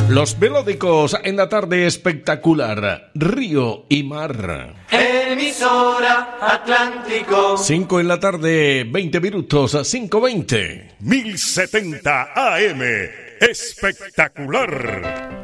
Los melódicos en la tarde espectacular, Río y Mar. Emisora Atlántico. 5 en la tarde, 20 minutos, 5:20. 1070 AM, espectacular.